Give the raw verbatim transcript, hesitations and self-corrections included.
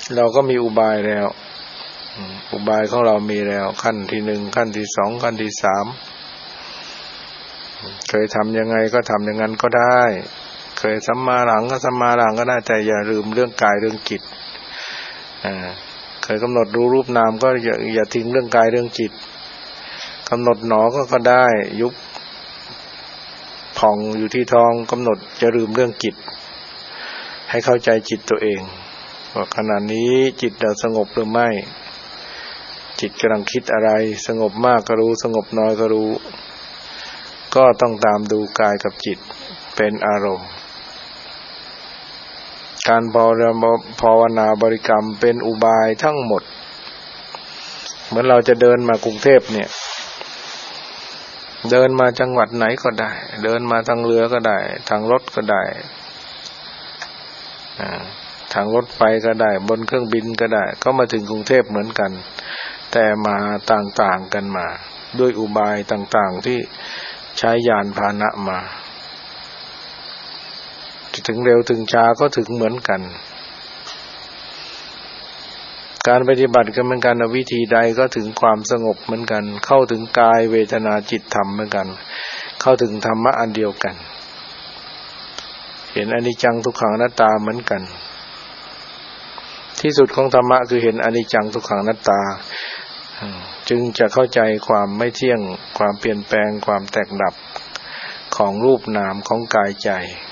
เราก็มีอุบายแล้วอุบายของเรามีแล้วขั้นที่หนึ่งขั้นที่สองขั้นที่สามเคยทำยังไงก็ทำอย่างนั้นก็ได้เคยสัมมาหลังก็สัมมาหลังก็ได้แต่อย่าลืมเรื่องกายเรื่องจิตอ่าเคยกำหนดรู้รูปนามก็อย่าอย่าทิ้งเรื่องกายเรื่องจิตกำหนดหนอก็ก็ได้ยุบผ่องอยู่ที่ท้องกำหนดจะลืมเรื่องจิตให้เข้าใจจิตตัวเองว่าขณะนี้จิตเราสงบหรือไม่จิตกำลังคิดอะไรสงบมากก็รู้สงบน้อยก็รู้ก็ต้องตามดูกายกับจิตเป็นอารมณ์การภาวนาบริกรรมเป็นอุบายทั้งหมดเหมือนเราจะเดินมากรุงเทพเนี่ยเดินมาจังหวัดไหนก็ได้เดินมาทางเรือก็ได้ทางรถก็ได้ทางรถไฟก็ได้บนเครื่องบินก็ได้ก็มาถึงกรุงเทพเหมือนกันแต่มาต่างๆกันมาด้วยอุบายต่างๆที่ใช้ยานพาหนะมาจะถึงเร็วถึงช้าก็ถึงเหมือนกันการปฏิบัติก็เหมือนกันวิธีใดก็ถึงความสงบเหมือนกันเข้าถึงกายเวทนาจิตธรรมเหมือนกันเข้าถึงธรรมะอันเดียวกันเห็นอนิจจังทุกขังอนัตตาเหมือนกันที่สุดของธรรมะคือเห็นอนิจจังทุกขังอนัตตาจึงจะเข้าใจความไม่เที่ยงความเปลี่ยนแปลงความแตกดับของรูปนามของกายใจ